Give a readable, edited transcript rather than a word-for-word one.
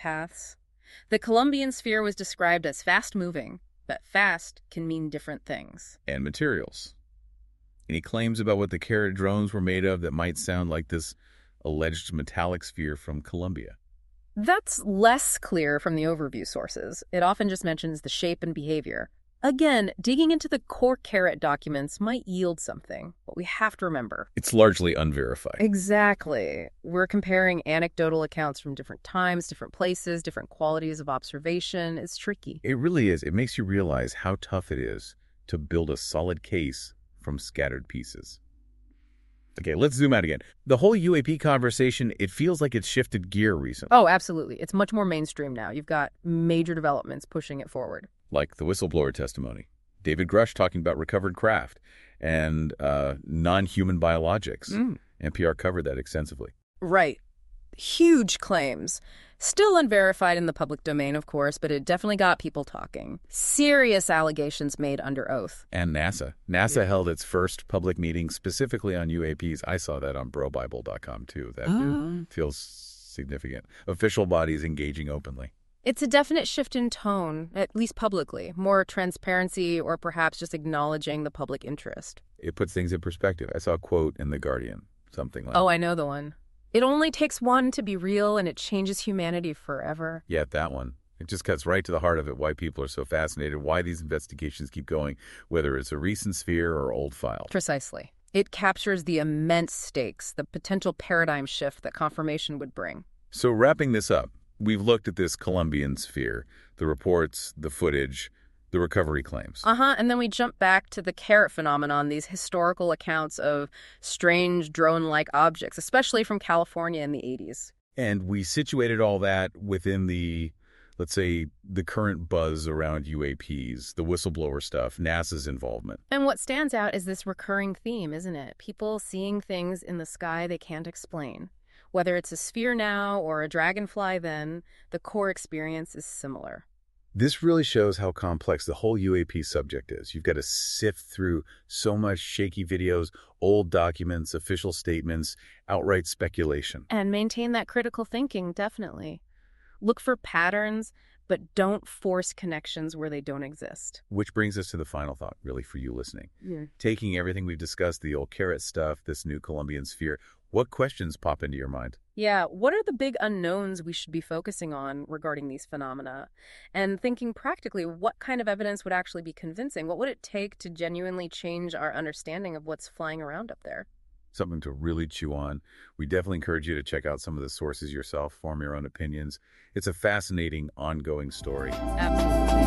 paths. The Columbian sphere was described as fast-moving, but fast can mean different things. And materials. Any claims about what the Carrot drones were made of that might sound like this alleged metallic sphere from Columbia? That's less clear from the overview sources. It often just mentions the shape and behavior. Again, digging into the core Carrot documents might yield something, but we have to remember. It's largely unverified. Exactly. We're comparing anecdotal accounts from different times, different places, different qualities of observation. It's tricky. It really is. It makes you realize how tough it is to build a solid case from scattered pieces. Okay, let's zoom out again. The whole UAP conversation, it feels like it's shifted gear recently. Oh, absolutely. It's much more mainstream now. You've got major developments pushing it forward. Like the whistleblower testimony. David Grush talking about recovered craft and non-human biologics. NPR covered that extensively. Right. Huge claims. Still unverified in the public domain, of course, but it definitely got people talking. Serious allegations made under oath. And NASA. NASA held its first public meeting specifically on UAPs. I saw that on brobible.com, too. That feels significant. Official bodies engaging openly. It's a definite shift in tone, at least publicly. More transparency or perhaps just acknowledging the public interest. It puts things in perspective. I saw a quote in The Guardian, something like... Oh, I know the one. It only takes one to be real, and it changes humanity forever. Yeah, that one. It just cuts right to the heart of it, why people are so fascinated, why these investigations keep going, whether it's a recent sphere or old file. Precisely. It captures the immense stakes, the potential paradigm shift that confirmation would bring. So wrapping this up, we've looked at this Columbian sphere, the reports, the footage, the recovery claims. And then we jump back to the Carrot phenomenon, these historical accounts of strange drone-like objects, especially from California in the 80s. And we situated all that within the, let's say, the current buzz around UAPs, the whistleblower stuff, NASA's involvement. And what stands out is this recurring theme, isn't it? People seeing things in the sky they can't explain. Whether it's a sphere now or a dragonfly then, the core experience is similar. This really shows how complex the whole UAP subject is. You've got to sift through so much shaky videos, old documents, official statements, outright speculation. And maintain that critical thinking, definitely. Look for patterns, but don't force connections where they don't exist. Which brings us to the final thought, really, for you listening. Yeah. Taking everything we've discussed, the old Carrot stuff, this new Columbian sphere, what questions pop into your mind? Yeah, what are the big unknowns we should be focusing on regarding these phenomena? And thinking practically, what kind of evidence would actually be convincing? What would it take to genuinely change our understanding of what's flying around up there? Something to really chew on. We definitely encourage you to check out some of the sources yourself, form your own opinions. It's a fascinating, ongoing story. Absolutely.